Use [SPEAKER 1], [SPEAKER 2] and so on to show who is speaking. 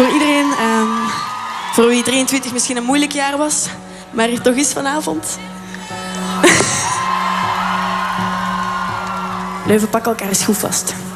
[SPEAKER 1] Voor iedereen, voor wie 23 misschien een moeilijk jaar was, maar er toch is vanavond. Leuven, pak elkaar eens goed vast.